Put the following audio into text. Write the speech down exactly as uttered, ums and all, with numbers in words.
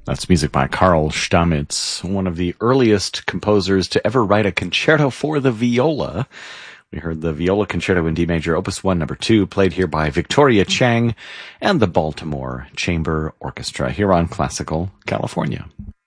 That's music by Carl Stamitz, one of the earliest composers to ever write a concerto for the viola. We heard the Viola Concerto in D Major, Opus one, Number two, played here by Victoria Chang and the Baltimore Chamber Orchestra here on Classical California.